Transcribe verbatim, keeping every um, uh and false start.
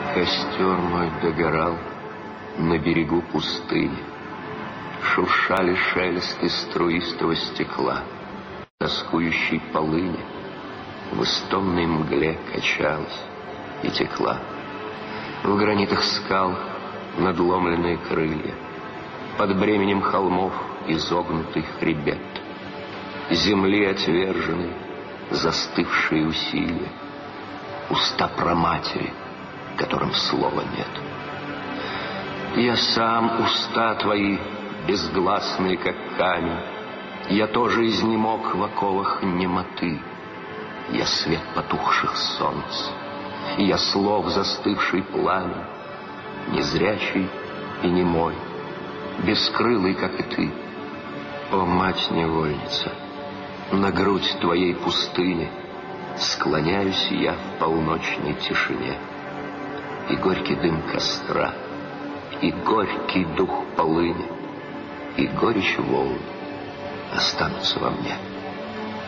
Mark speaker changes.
Speaker 1: Костер мой догорал на берегу пустыни. Шуршали шелесты струистого стекла. Тоскующей полыни в истомной мгле качалась и текла. В гранитах скал надломленные крылья, под бременем холмов изогнутый хребет, земли отверженной, застывшие усилия, уста праматери, которым слова нет. Я сам, уста твои, безгласные, как камень, я тоже изнемог в оковах немоты. Я свет потухших солнц, я слов застывший пламень, незрячий и немой, бескрылый, как и ты. О, мать-невольница, на грудь твоей пустыни склоняюсь я в полночной тишине. И горький дым костра, и горький дух полыни, и горечь волн останутся во мне.